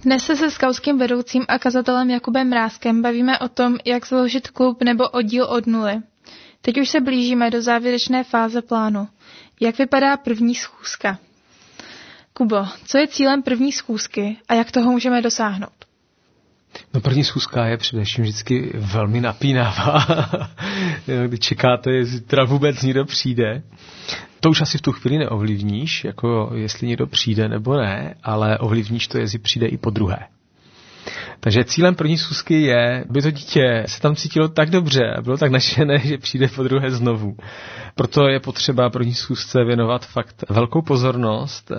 Dnes se skautským vedoucím a kazatelem Jakubem Mrázkem bavíme o tom, jak založit klub nebo oddíl od nuly. Teď už se blížíme do závěrečné fáze plánu. Jak vypadá první schůzka? Kubo, co je cílem první schůzky a jak toho můžeme dosáhnout? No, první schůzka je především vždycky velmi napínavá. Když čekáte, jestli teda vůbec někdo přijde. To už asi v tu chvíli neovlivníš, jako jestli někdo přijde nebo ne, ale ovlivníš to, jestli přijde i po druhé. Takže cílem první schůzky je, aby to dítě se tam cítilo tak dobře a bylo tak nadšené, že přijde po druhé znovu. Proto je potřeba první schůzce věnovat fakt velkou pozornost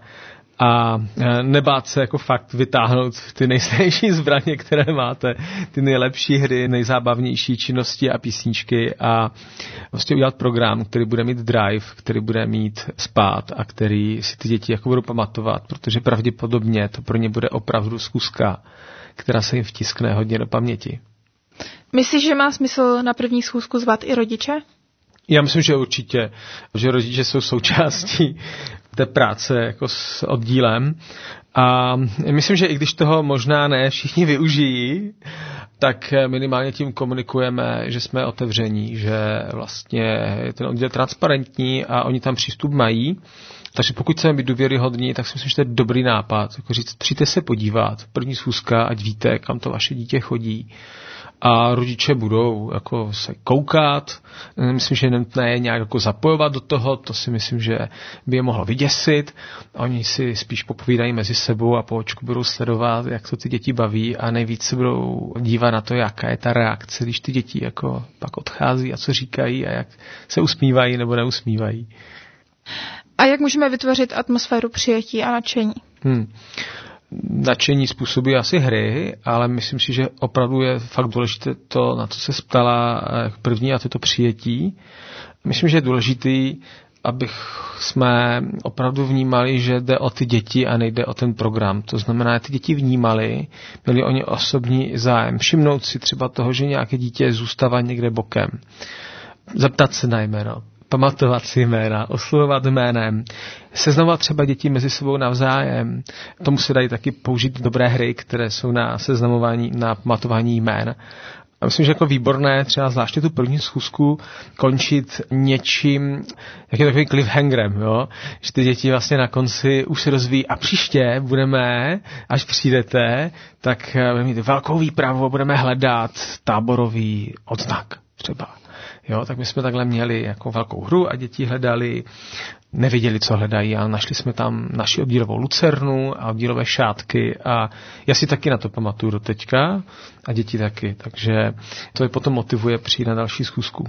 a nebát se jako fakt vytáhnout ty nejsilnější zbraně, které máte, ty nejlepší hry, nejzábavnější činnosti a písničky a vlastně udělat program, který bude mít drive, který bude mít spát a který si ty děti jako budou pamatovat, protože pravděpodobně to pro ně bude opravdu schůzka, která se jim vtiskne hodně do paměti. Myslíš, že má smysl na první schůzku zvat i rodiče? Já myslím, že určitě, že rodiče jsou součástí té práce jako s oddílem a myslím, že i když toho možná ne všichni využijí, tak minimálně tím komunikujeme, že jsme otevření, že vlastně je ten oddíl transparentní a oni tam přístup mají. Takže pokud chceme být důvěryhodní, tak si myslím, že to je dobrý nápad. Jako říct, přijďte se podívat, první schůzka, ať víte, kam to vaše dítě chodí. A rodiče budou jako se koukat. Myslím, že je nutné je nějak jako zapojovat do toho, to si myslím, že by je mohlo vyděsit. Oni si spíš popovídají mezi sebou a po očku budou sledovat, jak to ty děti baví a nejvíc se budou dívat na to, jaká je ta reakce, když ty děti jako pak odchází a co říkají a jak se usmívají nebo neusmívají. A jak můžeme vytvořit atmosféru přijetí a nadšení? Nadšení způsobí asi hry, ale myslím si, že opravdu je fakt důležité to, na co se ptala první, a to přijetí. Myslím, že je důležitý, abych jsme opravdu vnímali, že jde o ty děti a nejde o ten program. To znamená, ty děti vnímali, měli oni osobní zájem. Všimnout si třeba toho, že nějaké dítě zůstává někde bokem. Zeptat se na jméno. Pamatovat si jména, oslovovat jménem, seznamovat třeba děti mezi sebou navzájem. Tomu se dají taky použít dobré hry, které jsou na seznamování, na pamatování jmén. A myslím, že jako výborné třeba zvláště tu první schůzku končit něčím, jak je takový cliffhangerem, jo? Že ty děti vlastně na konci už se rozvíjí a příště budeme, až přijdete, tak budeme mít velkou výpravu a budeme hledat táborový odznak třeba. Jo, tak my jsme takhle měli jako velkou hru a děti hledali, nevěděli, co hledají, ale našli jsme tam naši oddílovou lucernu a oddílové šátky a já si taky na to pamatuju do teďka a děti taky, takže to je potom motivuje přijít na další schůzku.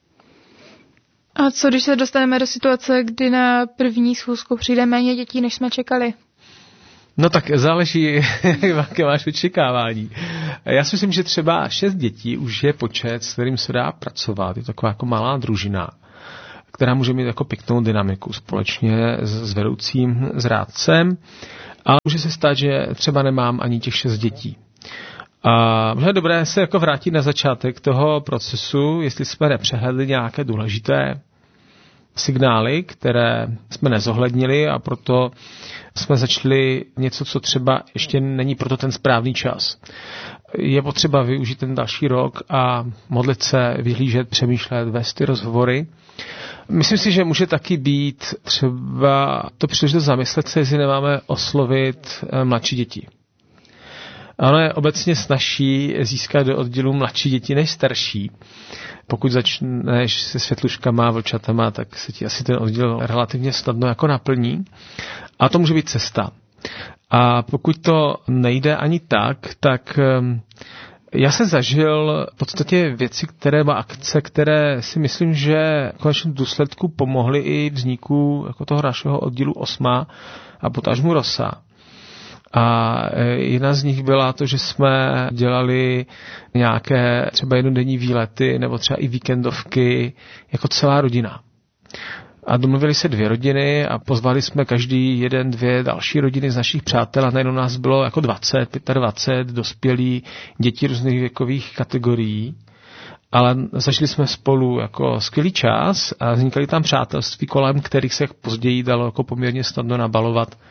A co když se dostaneme do situace, kdy na první schůzku přijde méně dětí, než jsme čekali? No tak záleží, jaké máš očekávání. Já si myslím, že třeba 6 dětí už je počet, s kterým se dá pracovat. Je to taková jako malá družina, která může mít jako pěknou dynamiku společně s vedoucím, s rádcem, ale může se stát, že třeba nemám ani těch 6 dětí. A je dobré se jako vrátit na začátek toho procesu, jestli jsme nepřehledli nějaké důležité signály, které jsme nezohlednili a proto jsme začali něco, co třeba ještě není proto ten správný čas. Je potřeba využít ten další rok a modlit se, vyhlížet, přemýšlet, vést ty rozhovory. Myslím si, že může taky být třeba to příležitost zamyslet se, jestli nemáme oslovit mladší děti. Ono je obecně snazší získat do oddílu mladší děti než starší. Pokud začneš se světluškama, vlčatama, tak se ti asi ten oddíl relativně snadno jako naplní. A to může být cesta. A pokud to nejde ani tak já jsem zažil v podstatě věci, akce, které si myslím, že v konečném důsledku pomohly i vzniku jako toho našeho oddílu 8 a potažmu Rosa. A jedna z nich byla to, že jsme dělali nějaké třeba jednodenní výlety nebo třeba i víkendovky jako celá rodina. A domluvili se 2 rodiny a pozvali jsme každý 1, 2 další rodiny z našich přátel a najednou nás bylo jako 20, 25 dospělí děti různých věkových kategorií. Ale zažili jsme spolu jako skvělý čas a vznikaly tam přátelství, kolem kterých se později dalo jako poměrně snadno nabalovat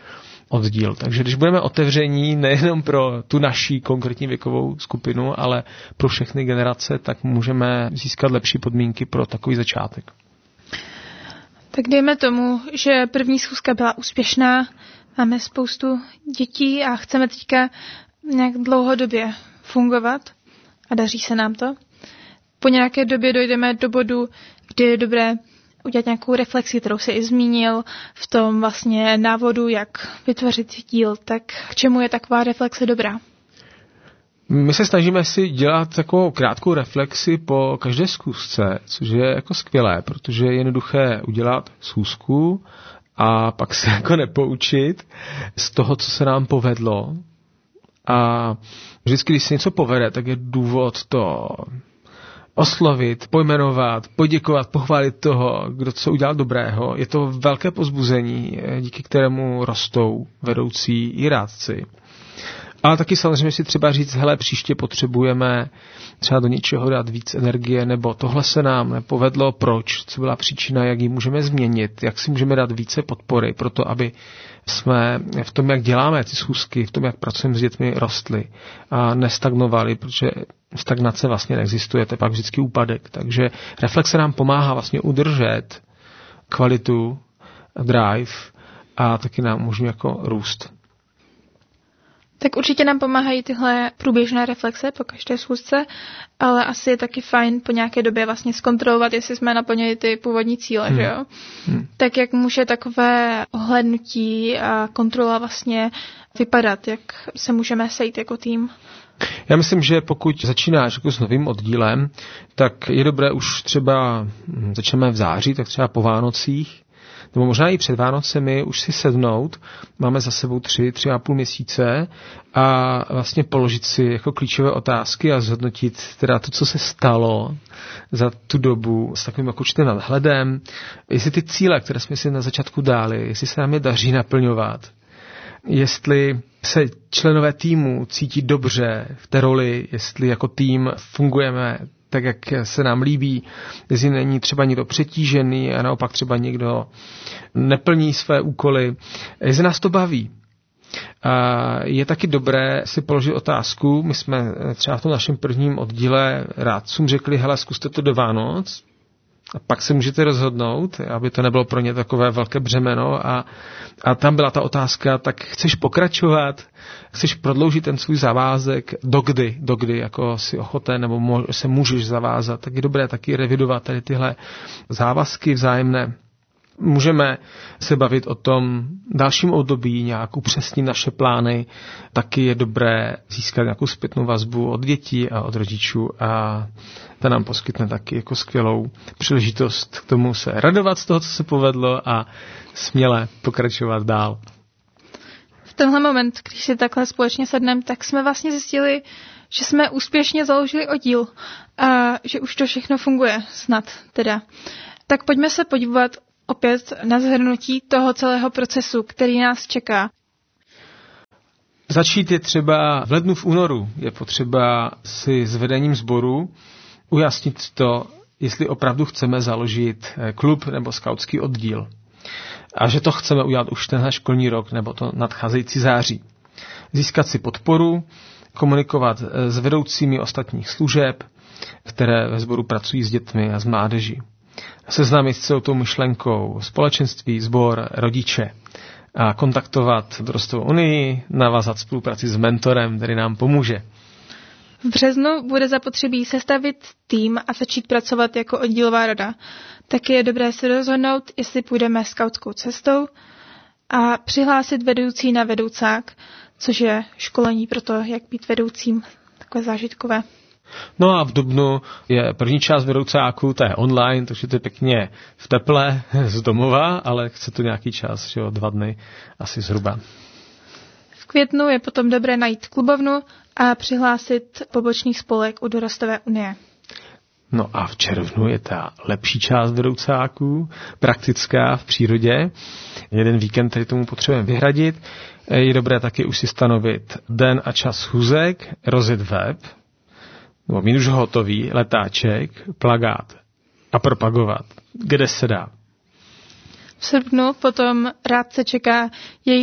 oddíl. Takže když budeme otevření nejenom pro tu naší konkrétní věkovou skupinu, ale pro všechny generace, tak můžeme získat lepší podmínky pro takový začátek. Tak dejme tomu, že první schůzka byla úspěšná, máme spoustu dětí a chceme teďka nějak dlouhodobě fungovat a daří se nám to. Po nějaké době dojdeme do bodu, kdy je dobré udělat nějakou reflexi, kterou se i zmínil v tom vlastně návodu, jak vytvořit díl. Tak k čemu je taková reflexe dobrá? My se snažíme si dělat takovou krátkou reflexi po každé schůzce, což je jako skvělé, protože je jednoduché udělat schůzku a pak se jako nepoučit z toho, co se nám povedlo. A vždycky, když se něco povede, tak je důvod to oslovit, pojmenovat, poděkovat, pochválit toho, kdo co udělal dobrého. Je to velké povzbuzení, díky kterému rostou vedoucí i rádci. Ale taky samozřejmě si třeba říct, hele, příště potřebujeme třeba do něčeho dát víc energie, nebo tohle se nám nepovedlo, proč, co byla příčina, jak ji můžeme změnit, jak si můžeme dát více podpory pro to, aby jsme v tom, jak děláme ty schůzky, v tom, jak pracujeme s dětmi, rostli a nestagnovali, protože stagnace vlastně neexistuje, to je pak vždycky úpadek. Takže reflexe nám pomáhá vlastně udržet kvalitu, drive a taky nám umožňuje jako růst. Tak určitě nám pomáhají tyhle průběžné reflexe po každé schůzce, ale asi je taky fajn po nějaké době vlastně zkontrolovat, jestli jsme naplnili ty původní cíle, že jo? Tak jak může takové ohlédnutí a kontrola vlastně vypadat, jak se můžeme sejít jako tým? Já myslím, že pokud začínáš jako s novým oddílem, tak je dobré už třeba, začneme v září, tak třeba po Vánocích, nebo možná i před Vánocemi už si sednout, máme za sebou 3,5 měsíce a vlastně položit si jako klíčové otázky a zhodnotit teda to, co se stalo za tu dobu s takovým jako určitým nadhledem, jestli ty cíle, které jsme si na začátku dali, jestli se nám je daří naplňovat, jestli se členové týmu cítí dobře v té roli, jestli jako tým fungujeme tak, jak se nám líbí, jestli není třeba někdo přetížený a naopak třeba někdo neplní své úkoly, jestli nás to baví. A je taky dobré si položit otázku, my jsme třeba v tom našem prvním oddíle rádcům řekli, hele, zkuste to do Vánoc, a pak se můžete rozhodnout, aby to nebylo pro ně takové velké břemeno a tam byla ta otázka, tak chceš pokračovat, chceš prodloužit ten svůj závazek, dokdy jako si ochoten nebo se můžeš zavázat, tak je dobré taky revidovat tady tyhle závazky vzájemné. Můžeme se bavit o tom dalším období, nějak upřesnit naše plány, taky je dobré získat nějakou zpětnou vazbu od dětí a od rodičů a to nám poskytne taky jako skvělou příležitost k tomu se radovat z toho, co se povedlo a směle pokračovat dál. V tenhle moment, když si takhle společně sedneme, tak jsme vlastně zjistili, že jsme úspěšně založili oddíl a že už to všechno funguje, snad teda. Tak pojďme se podívat opět na shrnutí toho celého procesu, který nás čeká. Začít je třeba v lednu, v únoru. Je potřeba si s vedením sboru ujasnit to, jestli opravdu chceme založit klub nebo skautský oddíl. A že to chceme udělat už tenhle školní rok nebo to nadcházející září. Získat si podporu, komunikovat s vedoucími ostatních služeb, které ve sboru pracují s dětmi a s mládeží. Seznámit s celou tou myšlenkou společenství, sbor, rodiče a kontaktovat Dorostovou unii, navázat spolupráci s mentorem, který nám pomůže. V březnu bude zapotřebí sestavit tým a začít pracovat jako oddílová rada. Taky je dobré se rozhodnout, jestli půjdeme skautskou cestou a přihlásit vedoucí na vedoucák, což je školení pro to, jak být vedoucím, takové zážitkové. No a v dubnu je první část vedoucáku, to je online, takže to je pěkně v teple z domova, ale chce to nějaký čas, že jo, 2 dny asi zhruba. V květnu je potom dobré najít klubovnu a přihlásit pobočný spolek u Dorostové unie. No a v červnu je ta lepší část vedoucáků, praktická v přírodě. Jeden víkend, který tomu potřebujeme vyhradit. Je dobré taky už si stanovit den a čas schůzek, rozjet web, nebo mít už hotový letáček, plakát a propagovat, kde se dá. V srpnu potom rádce čeká jejich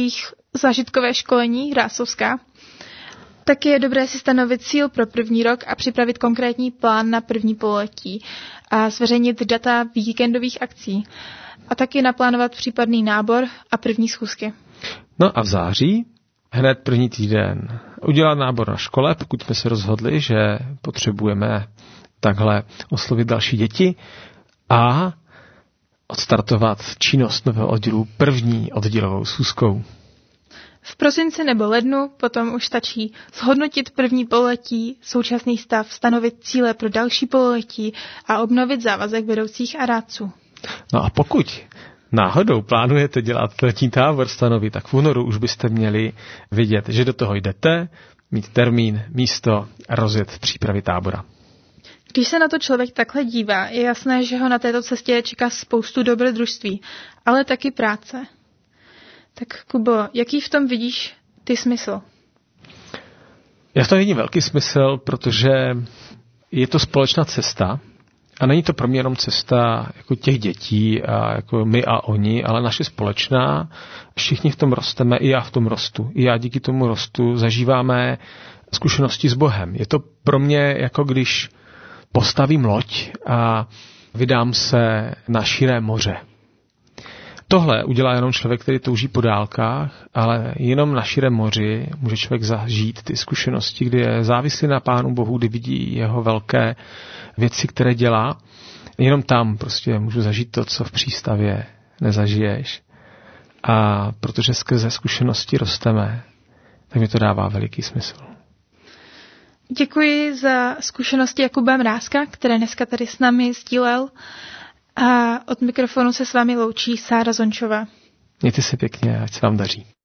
zážitkové školení Hrásovská, tak je dobré si stanovit cíl pro první rok a připravit konkrétní plán na první pololetí a zveřejnit data víkendových akcí a taky naplánovat případný nábor a první schůzky. No a v září, hned první týden, udělat nábor na škole, pokud jsme se rozhodli, že potřebujeme takhle oslovit další děti a odstartovat činnost nového oddílu první oddělovou schůzkou. V prosinci nebo lednu potom už stačí zhodnotit první pololetí, současný stav, stanovit cíle pro další pololetí a obnovit závazek vedoucích a rádců. No a pokud náhodou plánujete dělat letní tábor stanovy, tak v únoru už byste měli vidět, že do toho jdete, mít termín, místo a rozjet přípravy tábora. Když se na to člověk takhle dívá, je jasné, že ho na této cestě čeká spoustu dobrodružství, ale taky práce. Tak Kubo, jaký v tom vidíš ty smysl? Já v tom vidím velký smysl, protože je to společná cesta a není to pro mě jenom cesta jako těch dětí a jako my a oni, ale naše společná. Všichni v tom rosteme, i já v tom rostu. I já díky tomu rostu zažíváme zkušenosti s Bohem. Je to pro mě jako když postavím loď a vydám se na širé moře. Tohle udělá jenom člověk, který touží po dálkách, ale jenom na širém moři může člověk zažít ty zkušenosti, kdy je závislý na Pánu Bohu, kdy vidí jeho velké věci, které dělá. Jenom tam prostě můžu zažít to, co v přístavě nezažiješ. A protože skrze zkušenosti rosteme, tak mi to dává veliký smysl. Děkuji za zkušenosti Jakuba Mrázka, které dneska tady s námi sdílel. A od mikrofonu se s vámi loučí Sára Zončová. Mějte se pěkně, ať se vám daří.